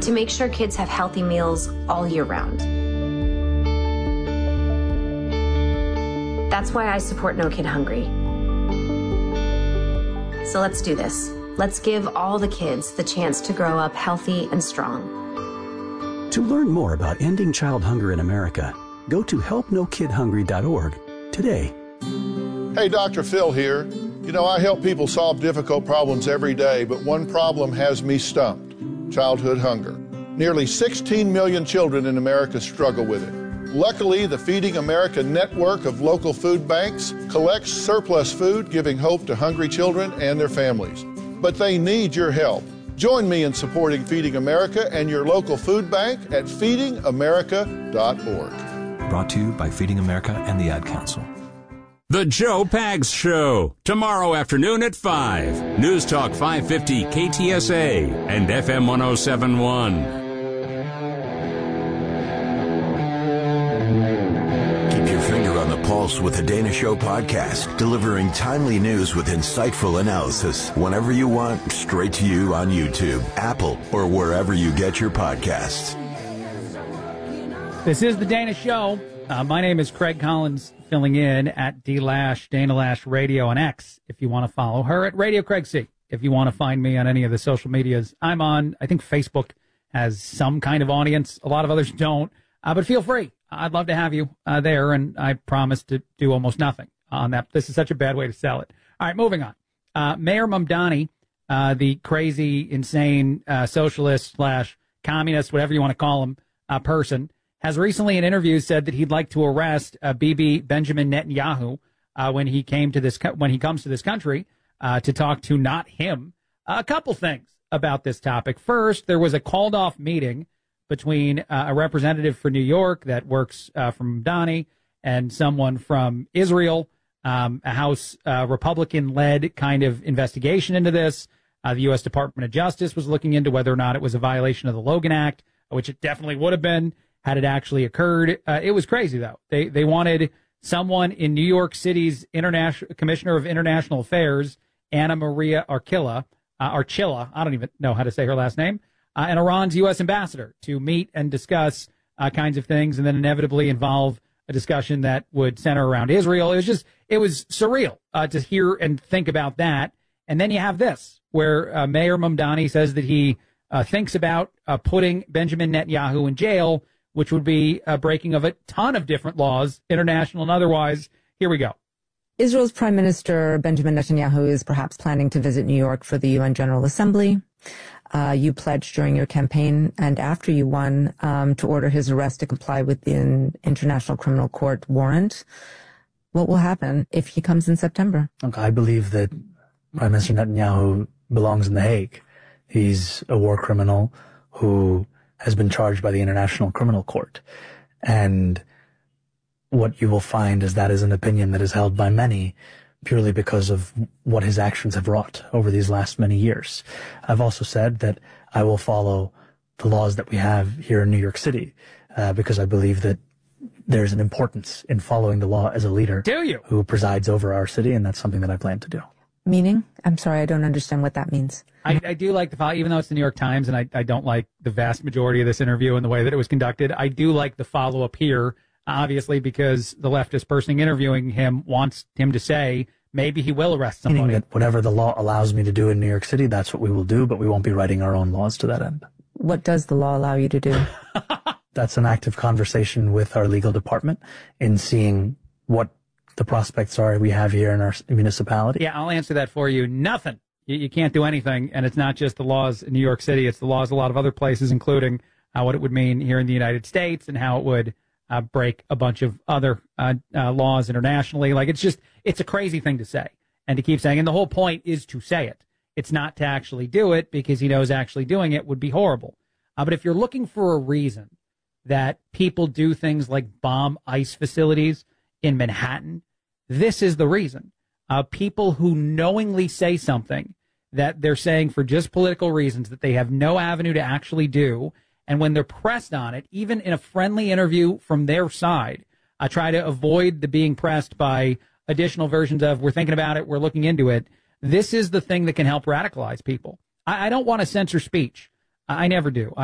to make sure kids have healthy meals all year round. That's why I support No Kid Hungry. So let's do this. Let's give all the kids the chance to grow up healthy and strong. To learn more about ending child hunger in America, go to helpnokidhungry.org today. Hey, Dr. Phil here. You know, I help people solve difficult problems every day, but one problem has me stumped: childhood hunger. Nearly 16 million children in America struggle with it. Luckily, the Feeding America network of local food banks collects surplus food, giving hope to hungry children and their families. But they need your help. Join me in supporting Feeding America and your local food bank at feedingamerica.org. Brought to you by Feeding America and the Ad Council. The Joe Pags Show, tomorrow afternoon at 5. News Talk 550 KTSA and FM 1071. Pulse with the Dana Show podcast, delivering timely news with insightful analysis whenever you want, straight to you on YouTube, Apple, or wherever you get your podcasts. This is the Dana Show. My name is Craig Collins, filling in at D-Lash, Dana Lash Radio on X, if you want to follow her, at Radio Craig C. If you want to find me on any of the social medias, I'm on, I think Facebook has some kind of audience. A lot of others don't, but feel free. I'd love to have you there, and I promise to do almost nothing on that. This is such a bad way to sell it. All right, moving on. Mayor Mamdani, the crazy, insane socialist / communist, whatever you want to call him, person, has recently in interviews said that he'd like to arrest Bibi Benjamin Netanyahu when he comes to this country to talk to not him. A couple things about this topic. First, there was a called-off meeting between a representative for New York that works from Mamdani and someone from Israel, a House Republican-led kind of investigation into this. The U.S. Department of Justice was looking into whether or not it was a violation of the Logan Act, which it definitely would have been had it actually occurred. It was crazy, though. They wanted someone in New York City's Commissioner of International Affairs, Anna Maria Archila, I don't even know how to say her last name, and Iran's U.S. ambassador to meet and discuss kinds of things, and then inevitably involve a discussion that would center around Israel. It was surreal to hear and think about that. And then you have this, where Mayor Mamdani says that he thinks about putting Benjamin Netanyahu in jail, which would be a breaking of a ton of different laws, international and otherwise. Here we go. Israel's Prime Minister Benjamin Netanyahu is perhaps planning to visit New York for the UN General Assembly. You pledged during your campaign and after you won to order his arrest to comply with the International Criminal Court warrant. What will happen if he comes in September? Look, I believe that Prime Minister Netanyahu belongs in The Hague. He's a war criminal who has been charged by the International Criminal Court. And what you will find is that is an opinion that is held by many purely because of what his actions have wrought over these last many years. I've also said that I will follow the laws that we have here in New York City because I believe that there's an importance in following the law as a leader who presides over our city, and that's something that I plan to do. Meaning? I'm sorry, I don't understand what that means. I do like the follow, even though it's the New York Times, and I don't like the vast majority of this interview and the way that it was conducted. I do like the follow-up here, obviously, because the leftist person interviewing him wants him to say maybe he will arrest somebody. Meaning that whatever the law allows me to do in New York City, that's what we will do, but we won't be writing our own laws to that end. What does the law allow you to do? That's an active conversation with our legal department in seeing what the prospects are we have here in our municipality. Yeah, I'll answer that for you. Nothing. You can't do anything, and it's not just the laws in New York City. It's the laws a lot of other places, including what it would mean here in the United States and how it would break a bunch of other laws internationally. Like, it's a crazy thing to say and to keep saying. And the whole point is to say it. It's not to actually do it, because he knows actually doing it would be horrible. But if you're looking for a reason that people do things like bomb ICE facilities in Manhattan, this is the reason. People who knowingly say something that they're saying for just political reasons that they have no avenue to actually do, and when they're pressed on it, even in a friendly interview from their side, try to avoid the being pressed by additional versions of, we're thinking about it, we're looking into it. This is the thing that can help radicalize people. I don't want to censor speech. I never do.